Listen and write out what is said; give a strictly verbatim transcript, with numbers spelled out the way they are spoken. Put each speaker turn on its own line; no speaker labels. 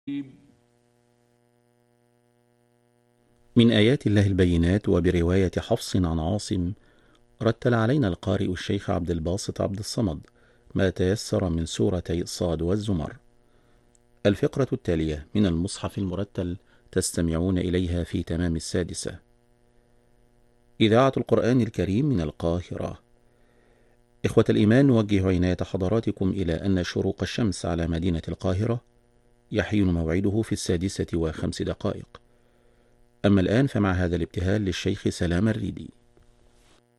من آيات الله البينات. وبرواية حفص عن عاصم رتل علينا القارئ الشيخ عبد الباسط عبد الصمد ما تيسر من سورتي صاد والزمر. الفقرة التالية من المصحف المرتل تستمعون إليها في تمام السادسة. إذاعة القرآن الكريم من القاهرة. إخوة الإيمان، نوجه عناية حضراتكم إلى أن شروق الشمس على مدينة القاهرة يحين موعده في السادسة وخمس دقائق. أما الآن فمع هذا الابتهال للشيخ سلام الريدي.